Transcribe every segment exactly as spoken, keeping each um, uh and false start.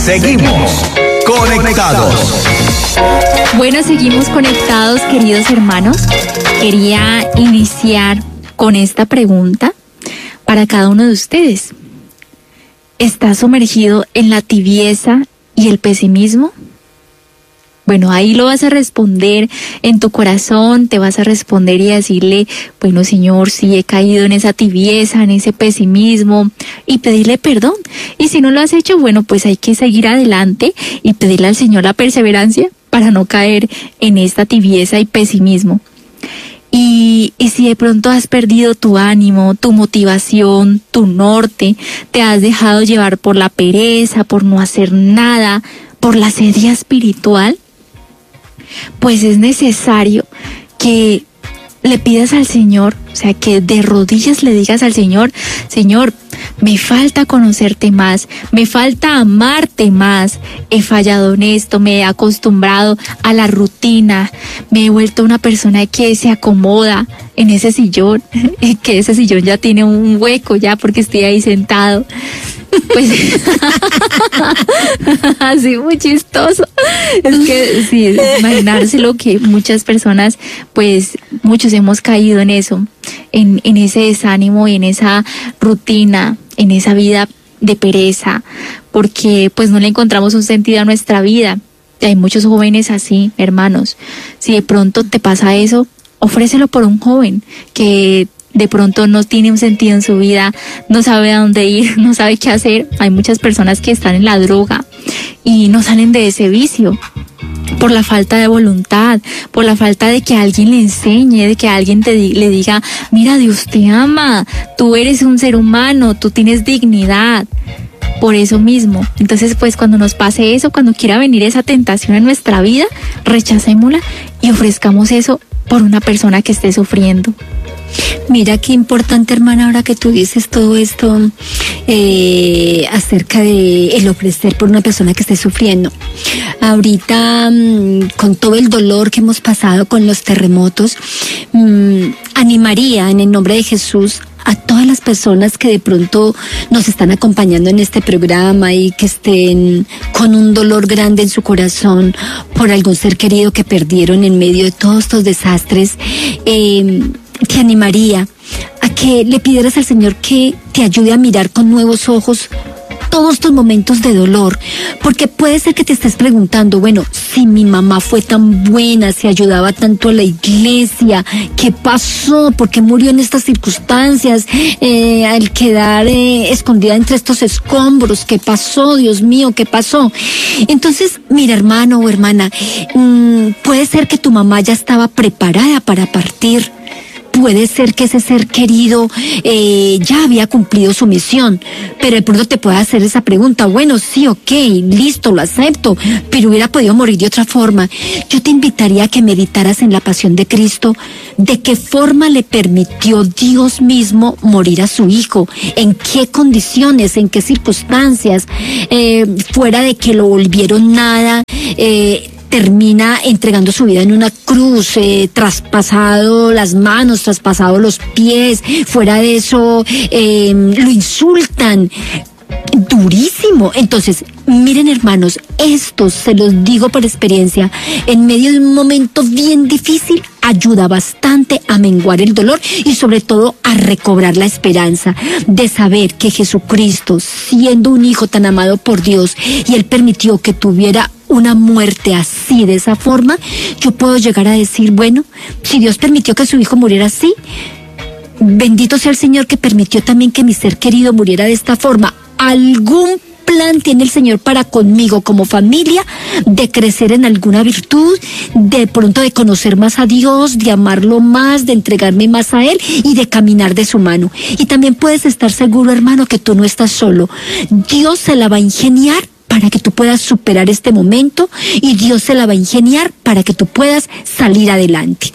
Seguimos conectados. Bueno, seguimos conectados, queridos hermanos. Quería iniciar con esta pregunta para cada uno de ustedes. ¿Estás sumergido en la tibieza y el pesimismo? Bueno, ahí lo vas a responder en tu corazón, te vas a responder y decirle, bueno, Señor, sí he caído en esa tibieza, en ese pesimismo, y pedirle perdón. Y si no lo has hecho, bueno, pues hay que seguir adelante y pedirle al Señor la perseverancia para no caer en esta tibieza y pesimismo. Y, y si de pronto has perdido tu ánimo, tu motivación, tu norte, te has dejado llevar por la pereza, por no hacer nada, por la sedia espiritual, pues es necesario que le pidas al Señor, o sea, que de rodillas le digas al Señor, Señor, me falta conocerte más, me falta amarte más, he fallado en esto, me he acostumbrado a la rutina, me he vuelto una persona que se acomoda en ese sillón, que ese sillón ya tiene un hueco ya porque estoy ahí sentado. Pues así muy chistoso. Es que sí, imaginárselo que muchas personas, pues muchos hemos caído en eso, en, en ese desánimo y en esa rutina, en esa vida de pereza, porque pues no le encontramos un sentido a nuestra vida. Y hay muchos jóvenes así, hermanos. Si de pronto te pasa eso, ofrécelo por un joven que de pronto no tiene un sentido en su vida, no sabe a dónde ir, no sabe qué hacer. Hay muchas personas que están en la droga y no salen de ese vicio por la falta de voluntad, por la falta de que alguien le enseñe, de que alguien te di- le diga, mira, Dios te ama, tú eres un ser humano, tú tienes dignidad. Por eso mismo. Entonces, pues cuando nos pase eso, cuando quiera venir esa tentación en nuestra vida, rechacémosla y ofrezcamos eso por una persona que esté sufriendo. Mira qué importante, hermana, ahora que tú dices todo esto eh, acerca de el ofrecer por una persona que esté sufriendo. Ahorita, mmm, con todo el dolor que hemos pasado con los terremotos, mmm, animaría en el nombre de Jesús a todas las personas que de pronto nos están acompañando en este programa y que estén con un dolor grande en su corazón por algún ser querido que perdieron en medio de todos estos desastres. Eh, te animaría a que le pidieras al Señor que te ayude a mirar con nuevos ojos todos estos momentos de dolor, porque puede ser que te estés preguntando, bueno, si mi mamá fue tan buena, si ayudaba tanto a la iglesia, ¿qué pasó? ¿Por qué murió en estas circunstancias? Eh, al quedar eh, escondida entre estos escombros, ¿qué pasó? Dios mío, ¿qué pasó? Entonces, mira, hermano o hermana, mmm, puede ser que tu mamá ya estaba preparada para partir. Puede ser que ese ser querido eh, ya había cumplido su misión, pero de pronto te puede hacer esa pregunta, bueno, sí, ok, listo, lo acepto, pero hubiera podido morir de otra forma. Yo te invitaría a que meditaras en la pasión de Cristo, de qué forma le permitió Dios mismo morir a su Hijo, en qué condiciones, en qué circunstancias, eh, fuera de que lo volvieron nada, eh, termina entregando su vida en una cruz, eh, traspasado las manos, traspasado los pies, fuera de eso eh, lo insultan, durísimo. Entonces, miren, hermanos, esto se los digo por experiencia, en medio de un momento bien difícil, ayuda bastante a menguar el dolor y sobre todo a recobrar la esperanza de saber que Jesucristo, siendo un hijo tan amado por Dios, y Él permitió que tuviera una muerte así, de esa forma, yo puedo llegar a decir, bueno, si Dios permitió que su hijo muriera así, bendito sea el Señor que permitió también que mi ser querido muriera de esta forma. Algún plan tiene el Señor para conmigo como familia, de crecer en alguna virtud, de pronto de conocer más a Dios, de amarlo más, de entregarme más a Él y de caminar de su mano. Y también puedes estar seguro, hermano, que tú no estás solo. Dios se la va a ingeniar para que tú puedas superar este momento y Dios se la va a ingeniar para que tú puedas salir adelante.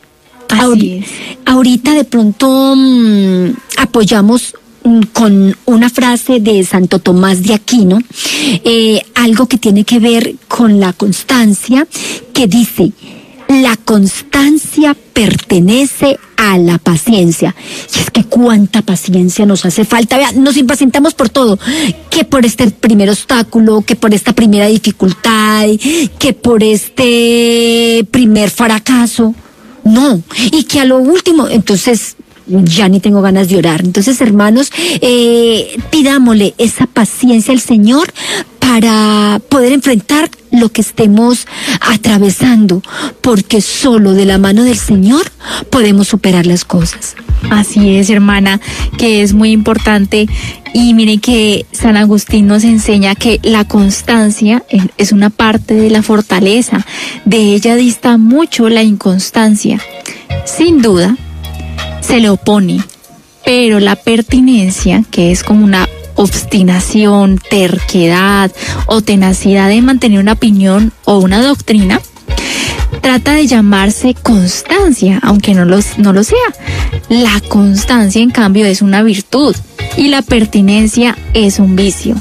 Así es. Ahorita de pronto mmm, apoyamos con una frase de Santo Tomás de Aquino, eh, algo que tiene que ver con la constancia, que dice: La constancia pertenece a la paciencia. Y es que cuánta paciencia nos hace falta. Vea, nos impacientamos por todo. Que por este primer obstáculo, que por esta primera dificultad, que por este primer fracaso. No. Y que a lo último, entonces ya ni tengo ganas de orar. Entonces, hermanos, eh, pidámosle esa paciencia al Señor para poder enfrentar lo que estemos atravesando, porque solo de la mano del Señor podemos superar las cosas. Así es, hermana, que es muy importante. Y mire que San Agustín nos enseña que la constancia es una parte de la fortaleza. De ella dista mucho la inconstancia. Sin duda, se le opone, pero la pertinencia, que es como una obstinación, terquedad o tenacidad de mantener una opinión o una doctrina, trata de llamarse constancia, aunque no lo, no lo sea. La constancia, en cambio, es una virtud y la pertinencia es un vicio.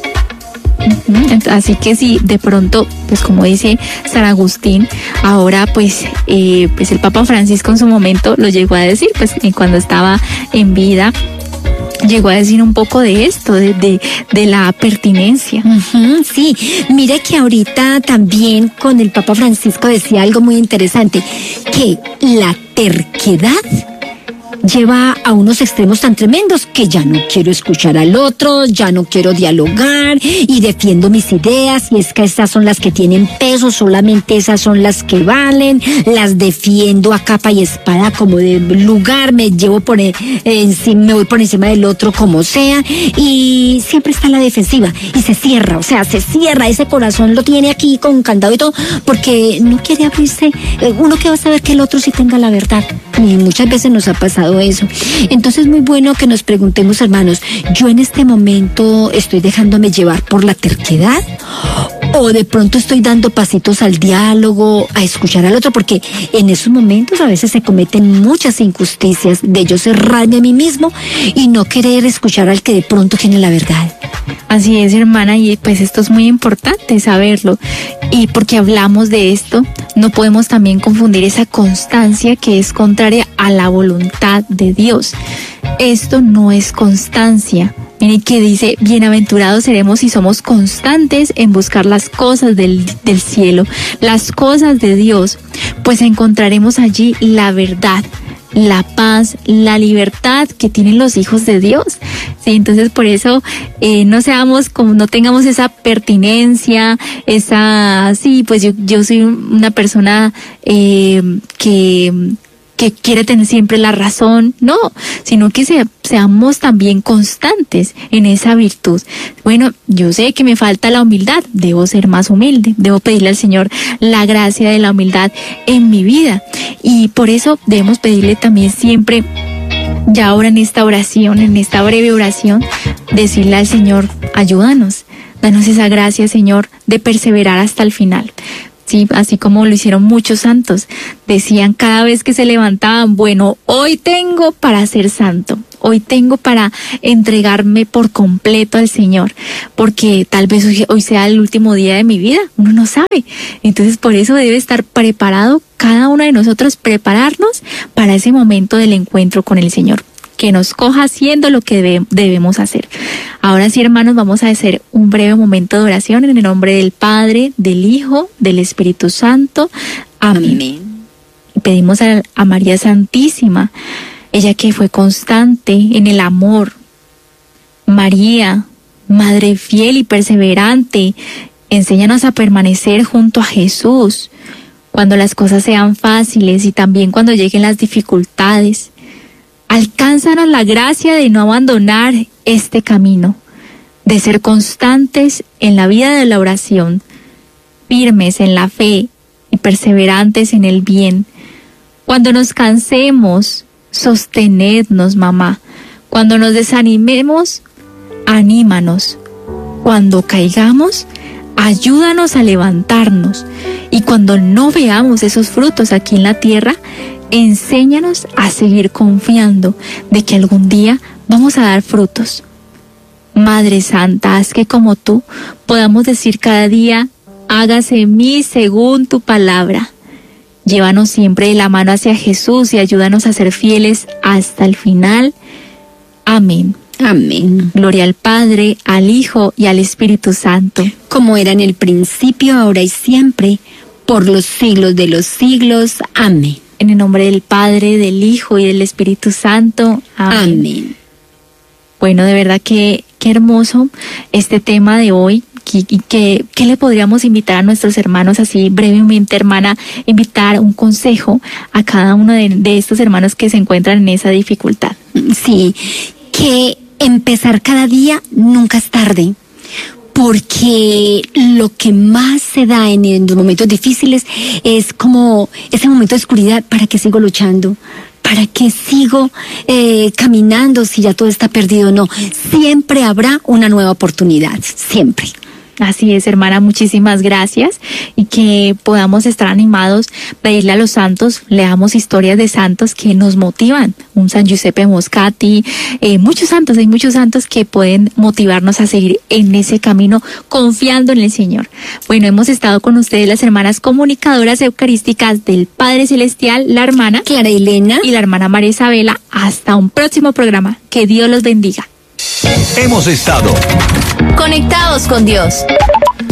Así que si de pronto, pues como dice San Agustín, ahora pues, eh, pues el Papa Francisco en su momento lo llegó a decir, pues cuando estaba en vida, llegó a decir un poco de esto, de, de, de la pertinencia. Uh-huh, sí, mire que ahorita también con el Papa Francisco decía algo muy interesante, que la terquedad lleva a unos extremos tan tremendos que ya no quiero escuchar al otro, ya no quiero dialogar y defiendo mis ideas y es que esas son las que tienen peso, solamente esas son las que valen, las defiendo a capa y espada como de lugar, me llevo por encima, me voy por encima del otro como sea y siempre está a la defensiva y se cierra, o sea, se cierra, ese corazón lo tiene aquí con candado y todo porque no quiere abrirse, uno que va a saber que el otro sí tenga la verdad y muchas veces nos ha pasado eso. Entonces muy bueno que nos preguntemos, hermanos, yo en este momento estoy dejándome llevar por la terquedad o de pronto estoy dando pasitos al diálogo, a escuchar al otro, porque en esos momentos a veces se cometen muchas injusticias de yo cerrarme a mí mismo y no querer escuchar al que de pronto tiene la verdad. Así es, hermana, y pues esto es muy importante saberlo. Y porque hablamos de esto, no podemos también confundir esa constancia que es contraria a la voluntad de Dios. Esto no es constancia. Miren que dice, bienaventurados seremos si somos constantes en buscar las cosas del, del cielo, las cosas de Dios, pues encontraremos allí la verdad, la paz, la libertad que tienen los hijos de Dios. Sí, entonces por eso eh, no seamos como, no tengamos esa pertinencia, esa, sí, pues yo, yo soy una persona eh, que que quiere tener siempre la razón, no, sino que se, seamos también constantes en esa virtud. Bueno, yo sé que me falta la humildad, debo ser más humilde, debo pedirle al Señor la gracia de la humildad en mi vida y por eso debemos pedirle también siempre, ya ahora en esta oración, en esta breve oración, decirle al Señor, ayúdanos, danos esa gracia, Señor, de perseverar hasta el final. Sí, así como lo hicieron muchos santos, decían cada vez que se levantaban, bueno, hoy tengo para ser santo, hoy tengo para entregarme por completo al Señor, porque tal vez hoy, hoy sea el último día de mi vida, uno no sabe. Entonces por eso debe estar preparado cada uno de nosotros, prepararnos para ese momento del encuentro con el Señor, que nos coja haciendo lo que debe, debemos hacer. Ahora sí, hermanos, vamos a hacer un breve momento de oración en el nombre del Padre, del Hijo, del Espíritu Santo. Amén. Amén. Y pedimos a, a María Santísima, ella que fue constante en el amor. María, Madre fiel y perseverante, enséñanos a permanecer junto a Jesús cuando las cosas sean fáciles y también cuando lleguen las dificultades. Alcánzanos la gracia de no abandonar este camino, de ser constantes en la vida de la oración, firmes en la fe y perseverantes en el bien. Cuando nos cansemos, sostenednos, mamá. Cuando nos desanimemos, anímanos. Cuando caigamos, ayúdanos a levantarnos. Y cuando no veamos esos frutos aquí en la tierra, enséñanos a seguir confiando de que algún día vamos a dar frutos. Madre Santa, haz que como tú podamos decir cada día, hágase en mí según tu palabra. Llévanos siempre de la mano hacia Jesús y ayúdanos a ser fieles hasta el final. Amén. Amén. Gloria al Padre, al Hijo y al Espíritu Santo. Como era en el principio, ahora y siempre, por los siglos de los siglos. Amén. En el nombre del Padre, del Hijo y del Espíritu Santo. Amén. Amén. Bueno, de verdad que qué hermoso este tema de hoy. ¿Y qué, qué le podríamos invitar a nuestros hermanos así brevemente, hermana? Invitar un consejo a cada uno de, de estos hermanos que se encuentran en esa dificultad. Sí, que empezar cada día nunca es tarde. Porque lo que más se da en, en los momentos difíciles es como ese momento de oscuridad. ¿Para qué sigo luchando? ¿Para qué sigo eh, caminando si ya todo está perdido? No, siempre habrá una nueva oportunidad, siempre. Así es, hermana, muchísimas gracias y que podamos estar animados, pedirle a los santos, leamos historias de santos que nos motivan, un San Giuseppe Moscati, eh, muchos santos, hay muchos santos que pueden motivarnos a seguir en ese camino confiando en el Señor. Bueno, hemos estado con ustedes las hermanas comunicadoras eucarísticas del Padre Celestial, la hermana Clara Elena y la hermana María Isabela. Hasta un próximo programa, que Dios los bendiga. Hemos estado Conectados con Dios.